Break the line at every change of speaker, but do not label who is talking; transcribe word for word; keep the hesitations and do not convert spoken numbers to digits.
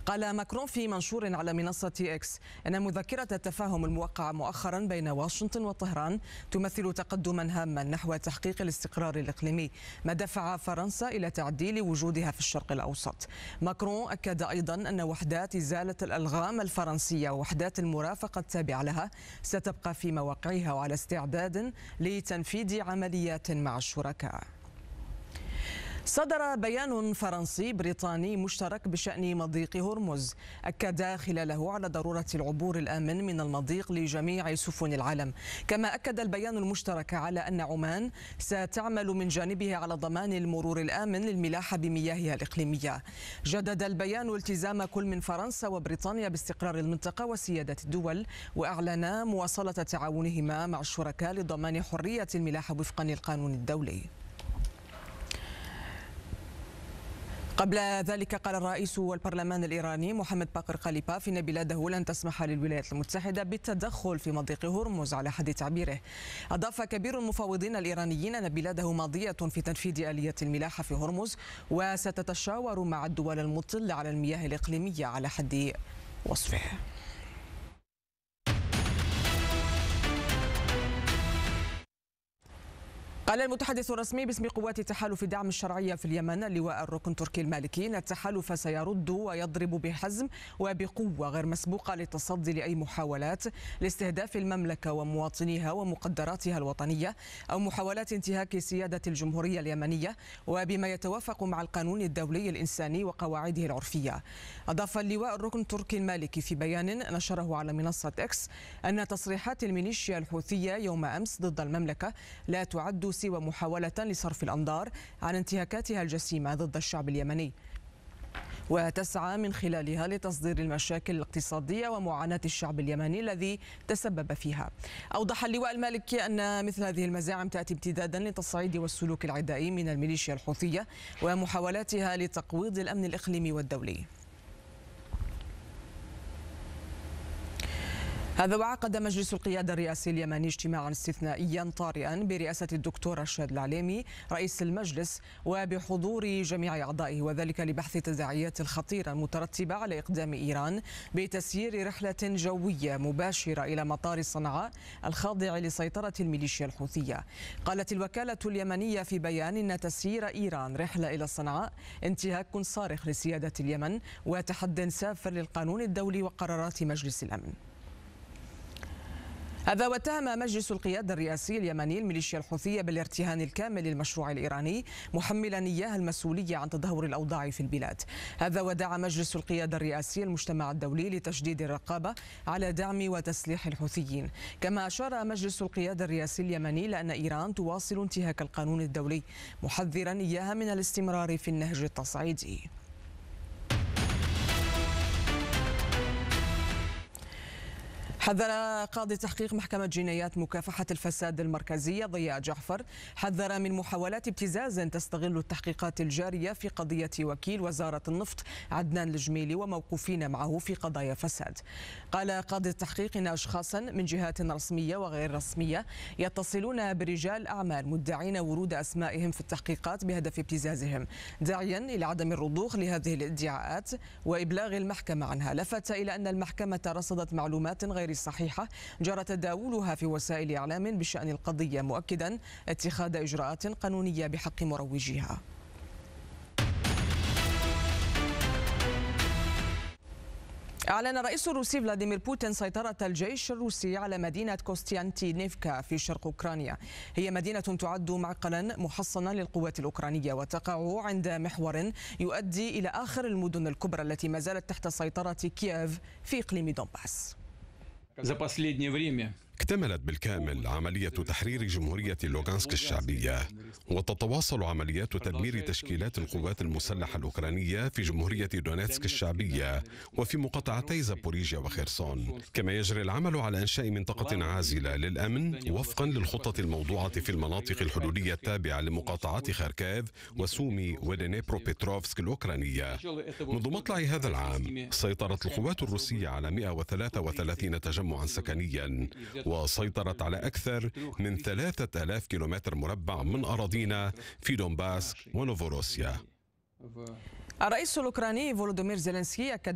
قال ماكرون في منشور على منصة إكس أن مذكرة التفاهم الموقعة مؤخرا بين واشنطن وطهران تمثل تقدما هاما نحو تحقيق الاستقرار الإقليمي، ما دفع فرنسا إلى تعديل وجودها في الشرق الأوسط. ماكرون أكد أيضا أن وحدات إزالة الألغام الفرنسية ووحدات المرافقة التابعة لها ستبقى في مواقعها وعلى استعداد لتنفيذ عمليات مع الشركاء. صدر بيان فرنسي بريطاني مشترك بشأن مضيق هرمز أكد خلاله على ضرورة العبور الآمن من المضيق لجميع سفن العالم. كما أكد البيان المشترك على أن عمان ستعمل من جانبها على ضمان المرور الآمن للملاحة بمياهها الإقليمية. جدد البيان التزام كل من فرنسا وبريطانيا باستقرار المنطقة وسيادة الدول، وأعلن مواصلة تعاونهما مع الشركاء لضمان حرية الملاحة وفقا للقانون الدولي. قبل ذلك قال الرئيس والبرلمان الإيراني محمد باقر قاليباف إن بلاده لن تسمح للولايات المتحدة بالتدخل في مضيق هرمز على حد تعبيره. أضاف كبير المفاوضين الإيرانيين أن بلاده ماضية في تنفيذ آلية الملاحة في هرمز وستتشاور مع الدول المطلة على المياه الإقليمية على حد وصفه. قال المتحدث الرسمي باسم قوات تحالف دعم الشرعية في اليمن اللواء الركن تركي المالكي أن التحالف سيرد ويضرب بحزم وبقوة غير مسبوقة للتصدي لأي محاولات لاستهداف المملكة ومواطنيها ومقدراتها الوطنية أو محاولات انتهاك سيادة الجمهورية اليمنية وبما يتوافق مع القانون الدولي الإنساني وقواعده العرفية. أضاف اللواء الركن تركي المالكي في بيان نشره على منصة إكس أن تصريحات الميليشيا الحوثية يوم أمس ضد المملكة لا تعد سوى محاولة لصرف الأنظار عن انتهاكاتها الجسيمة ضد الشعب اليمني، وتسعى من خلالها لتصدير المشاكل الاقتصادية ومعاناة الشعب اليمني الذي تسبب فيها. أوضح اللواء المالكي أن مثل هذه المزاعم تأتي امتدادا للتصعيد والسلوك العدائي من الميليشيا الحوثية ومحاولاتها لتقويض الأمن الإقليمي والدولي. هذا وعقد مجلس القيادة الرئاسي اليمني اجتماعا استثنائيا طارئا برئاسة الدكتور رشاد العليمي رئيس المجلس وبحضور جميع أعضائه، وذلك لبحث التداعيات الخطيرة المترتبة على إقدام إيران بتسيير رحلة جوية مباشرة إلى مطار صنعاء الخاضع لسيطرة الميليشيا الحوثية. قالت الوكالة اليمنية في بيان إن تسيير إيران رحلة إلى صنعاء انتهاك صارخ لسيادة اليمن وتحد سافر للقانون الدولي وقرارات مجلس الأمن. هذا واتهم مجلس القيادة الرئاسي اليمني الميليشيا الحوثية بالارتهان الكامل للمشروع الإيراني، محملا إياها المسؤولية عن تدهور الأوضاع في البلاد. هذا ودعا مجلس القيادة الرئاسي المجتمع الدولي لتشديد الرقابة على دعم وتسليح الحوثيين. كما أشار مجلس القيادة الرئاسي اليمني لأن إيران تواصل انتهاك القانون الدولي، محذرا إياها من الاستمرار في النهج التصعيدي. حذر قاضي تحقيق محكمة جنايات مكافحة الفساد المركزية ضياء جعفر حذر من محاولات ابتزاز تستغل التحقيقات الجارية في قضية وكيل وزارة النفط عدنان الجميلي وموقوفين معه في قضايا فساد. قال قاضي التحقيق إن أشخاصا من جهات رسمية وغير رسمية يتصلون برجال أعمال مدعين ورود أسمائهم في التحقيقات بهدف ابتزازهم، داعيا إلى عدم الرضوخ لهذه الادعاءات وإبلاغ المحكمة عنها. لفت إلى أن المحكمة رصدت معلومات غير صحيحة جرى تداولها في وسائل إعلام بشأن القضية، مؤكدا اتخاذ إجراءات قانونية بحق مروجيها. أعلن الرئيس الروسي فلاديمير بوتين سيطرة الجيش الروسي على مدينة كوستيانتينيفكا في شرق أوكرانيا. هي مدينة تعد معقلا محصنا للقوات الأوكرانية وتقع عند محور يؤدي إلى آخر المدن الكبرى التي ما زالت تحت سيطرة كييف في إقليم دونباس.
اكتملت بالكامل عملية تحرير جمهورية لوغانسك الشعبية، وتتواصل عمليات تدمير تشكيلات القوات المسلحة الأوكرانية في جمهورية دونيتسك الشعبية وفي مقاطعتي زابوريجيا وخيرسون. كما يجري العمل على إنشاء منطقة عازلة للأمن وفقا للخطة الموضوعة في المناطق الحدودية التابعة لمقاطعات خاركيف وسومي ودنيبروبيتروفسك الأوكرانية. منذ مطلع هذا العام سيطرت القوات الروسية على مئة وثلاثة وثلاثين تجمعا سكنيا، وسيطرت على أكثر من ثلاثة آلاف كيلومتر مربع من أراضينا في دونباس ونوفوروسيا.
الرئيس الأوكراني فولودومير زيلينسكي أكد